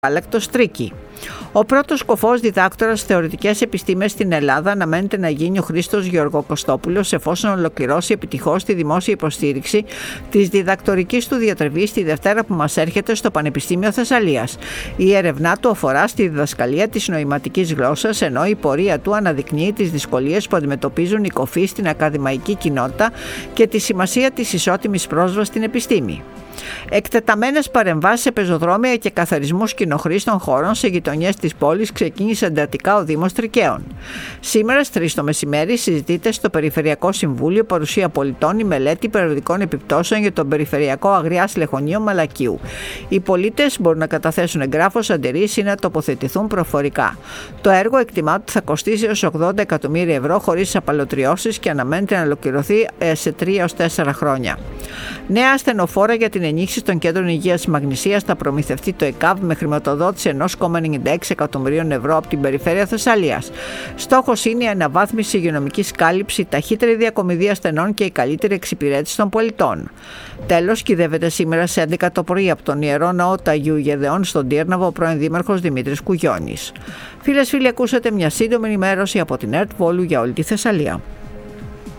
Άλεκτος Τρίκη. Ο πρώτος κοφός διδάκτορας θεωρητικές επιστήμες στην Ελλάδα αναμένεται να γίνει ο Χρήστος Γεωργοκωστόπουλος, εφόσον ολοκληρώσει επιτυχώς τη δημόσια υποστήριξη της διδακτορικής του διατριβής τη Δευτέρα που μας έρχεται στο Πανεπιστήμιο Θεσσαλίας. Η έρευνά του αφορά στη διδασκαλία της νοηματικής γλώσσας, ενώ η πορεία του αναδεικνύει τις δυσκολίες που αντιμετωπίζουν οι κοφοί στην ακαδημαϊκή κοινότητα και τη σημασία της ισότιμης πρόσβασης στην επιστήμη. Εκτεταμένες παρεμβάσεις σε πεζοδρόμια και καθαρισμούς κοινοχρήστων χώρων σε γειτονιές της πόλης ξεκίνησε εντατικά ο Δήμος Τρικαίων. Σήμερα στις 3 το μεσημέρι συζητείται στο Περιφερειακό Συμβούλιο Παρουσία Πολιτών η μελέτη περιοδικών επιπτώσεων για τον Περιφερειακό Αγριάς Λεχωνείο Μαλακίου. Οι πολίτες μπορούν να καταθέσουν εγγράφος αντιρρήσεις ή να τοποθετηθούν προφορικά. Το έργο εκτιμάται ότι θα κοστίσει έως 80 εκατομμύρια ευρώ χωρίς απαλωτριώσεις και αναμένεται να ολοκληρωθεί σε 3 έως 4 χρόνια. Νέα ασθενοφόρα για την ενίσχυση των κέντρων υγείας Μαγνησίας θα προμηθευτεί το ΕΚΑΒ με χρηματοδότηση 1,96 εκατομμυρίων ευρώ από την περιφέρεια Θεσσαλίας. Στόχος είναι η αναβάθμιση υγειονομικής κάλυψης, η ταχύτερη διακομιδή ασθενών και η καλύτερη εξυπηρέτηση των πολιτών. Τέλος, κυδεύεται σήμερα σε 11 το πρωί από τον Ιερό Ναό του Αγίου Γεδεών στον Τύρναβο ο πρώην Δήμαρχος Δημήτρης Κουγιώνης. Φίλες, φίλοι, ακούσατε μια σύντομη ενημέρωση από την ΕΡΤ Βόλου για όλη τη Θεσσαλία.